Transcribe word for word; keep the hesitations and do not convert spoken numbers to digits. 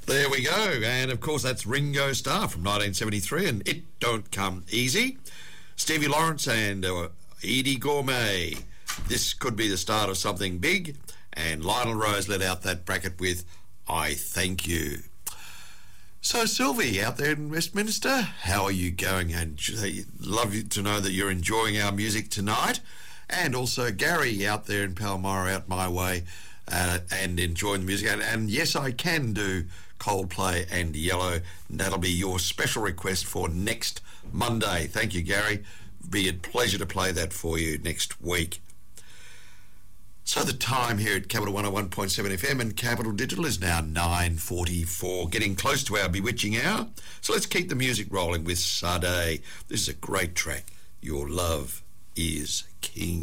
There we go. And, of course, that's Ringo Starr from nineteen seventy-three and It Don't Come Easy. Stevie Lawrence and uh, Edie Gourmet. This could be the start of something big. And Lionel Rose let out that bracket with I Thank You. So, Sylvie, out there in Westminster, how are you going? And love you to know that you're enjoying our music tonight. And also Gary out there in Palmyra, out my way, uh, and enjoying the music. And, and yes, I can do Coldplay and Yellow. And that'll be your special request for next Monday. Thank you, Gary. It'll be a pleasure to play that for you next week. So the time here at Capital one oh one point seven F M and Capital Digital is now nine forty-four, getting close to our bewitching hour. So let's keep the music rolling with Sade. This is a great track. Your Love is King.